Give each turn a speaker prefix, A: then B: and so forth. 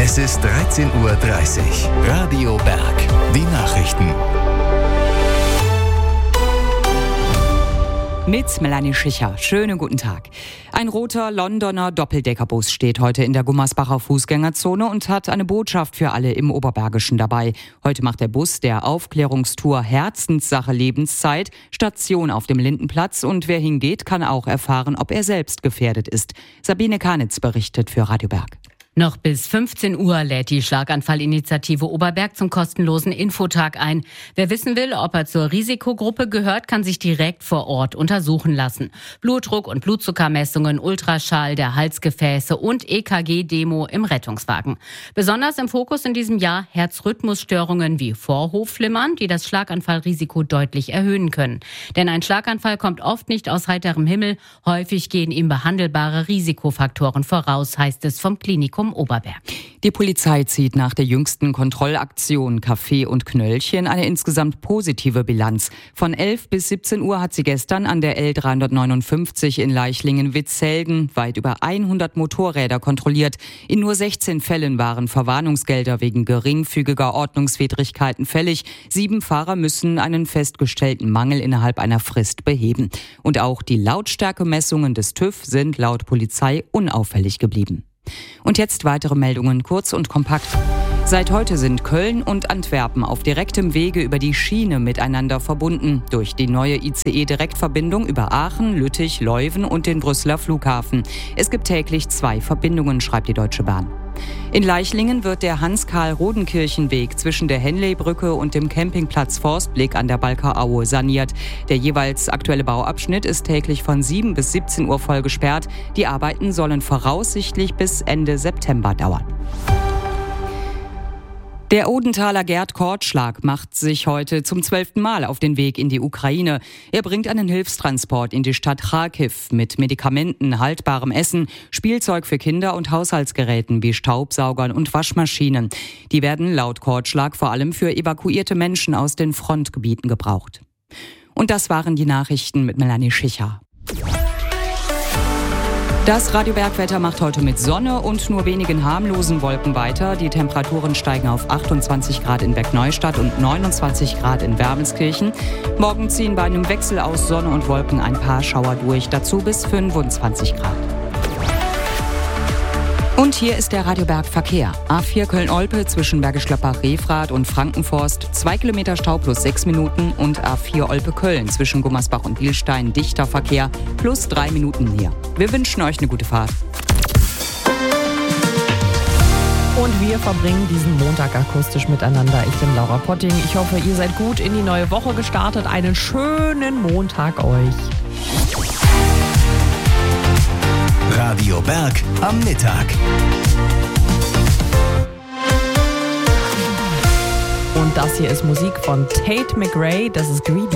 A: Es ist 13:30 Uhr. Radio Berg. Die Nachrichten.
B: Mit Melanie Schicher. Schönen guten Tag. Ein roter Londoner Doppeldeckerbus steht heute in der Gummersbacher Fußgängerzone und hat eine Botschaft für alle im Oberbergischen dabei. Heute macht der Bus der Aufklärungstour Herzenssache Lebenszeit Station auf dem Lindenplatz und wer hingeht, kann auch erfahren, ob er selbst gefährdet ist. Sabine Kanitz berichtet für Radio Berg.
C: Noch bis 15 Uhr lädt die Schlaganfallinitiative Oberberg zum kostenlosen Infotag ein. Wer wissen will, ob er zur Risikogruppe gehört, kann sich direkt vor Ort untersuchen lassen. Blutdruck- und Blutzuckermessungen, Ultraschall der Halsgefäße und EKG-Demo im Rettungswagen. Besonders im Fokus in diesem Jahr Herzrhythmusstörungen wie Vorhofflimmern, die das Schlaganfallrisiko deutlich erhöhen können. Denn ein Schlaganfall kommt oft nicht aus heiterem Himmel. Häufig gehen ihm behandelbare Risikofaktoren voraus, heißt es vom Klinikum Oberberg.
B: Die Polizei zieht nach der jüngsten Kontrollaktion Kaffee und Knöllchen eine insgesamt positive Bilanz. Von 11 bis 17 Uhr hat sie gestern an der L359 in Leichlingen-Witzhelden weit über 100 Motorräder kontrolliert. In nur 16 Fällen waren Verwarnungsgelder wegen geringfügiger Ordnungswidrigkeiten fällig. 7 Fahrer müssen einen festgestellten Mangel innerhalb einer Frist beheben. Und auch die Lautstärkemessungen des TÜV sind laut Polizei unauffällig geblieben. Und jetzt weitere Meldungen, kurz und kompakt. Seit heute sind Köln und Antwerpen auf direktem Wege über die Schiene miteinander verbunden. Durch die neue ICE-Direktverbindung über Aachen, Lüttich, Leuven und den Brüsseler Flughafen. Es gibt täglich 2 Verbindungen, schreibt die Deutsche Bahn. In Leichlingen wird der Hans-Karl-Rodenkirchen-Weg zwischen der Henley-Brücke und dem Campingplatz Forstblick an der Balkeraue saniert. Der jeweils aktuelle Bauabschnitt ist täglich von 7 bis 17 Uhr voll gesperrt. Die Arbeiten sollen voraussichtlich bis Ende September dauern. Der Odenthaler Gerd Kortschlag macht sich heute zum 12. Mal auf den Weg in die Ukraine. Er bringt einen Hilfstransport in die Stadt Charkiw mit Medikamenten, haltbarem Essen, Spielzeug für Kinder und Haushaltsgeräten wie Staubsaugern und Waschmaschinen. Die werden laut Kortschlag vor allem für evakuierte Menschen aus den Frontgebieten gebraucht. Und das waren die Nachrichten mit Melanie Schicher. Das Radio Berg-Wetter macht heute mit Sonne und nur wenigen harmlosen Wolken weiter. Die Temperaturen steigen auf 28 Grad in Bergneustadt und 29 Grad in Wermelskirchen. Morgen ziehen bei einem Wechsel aus Sonne und Wolken ein paar Schauer durch, dazu bis 25 Grad. Und hier ist der Radio Berg Verkehr. A4 Köln-Olpe zwischen Bergisch Gladbach-Refrath und Frankenforst 2 Kilometer Stau plus 6 Minuten und A4 Olpe-Köln zwischen Gummersbach und Bilstein dichter Verkehr plus 3 Minuten mehr. Wir wünschen euch eine gute Fahrt.
D: Und wir verbringen diesen Montag akustisch miteinander. Ich bin Laura Potting. Ich hoffe, ihr seid gut in die neue Woche gestartet. Einen schönen Montag euch.
A: Radio Berg am Mittag.
D: Und das hier ist Musik von Tate McRae. Das ist Greedy.